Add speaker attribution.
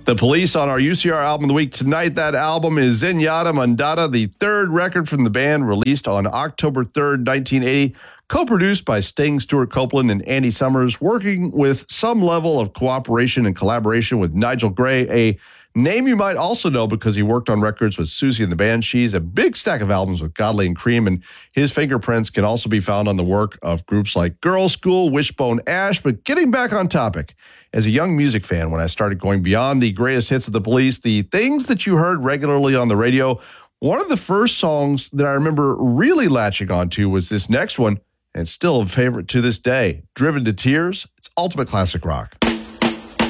Speaker 1: The Police on our UCR album of the week tonight. That album is Zenyatta Mondatta, the third record from the band, released on October 3rd, 1980, co-produced by Sting, Stuart Copeland, and Andy Summers, working with some level of cooperation and collaboration with Nigel Gray, a name you might also know because he worked on records with Susie and the Banshees, a big stack of albums with Godley and Cream, and his fingerprints can also be found on the work of groups like Girl School, Wishbone Ash. But getting back on topic, as a young music fan, when I started going beyond the greatest hits of the Police, the things that you heard regularly on the radio, one of the first songs that I remember really latching onto was this next one, and it's still a favorite to this day. Driven to Tears, it's ultimate classic rock.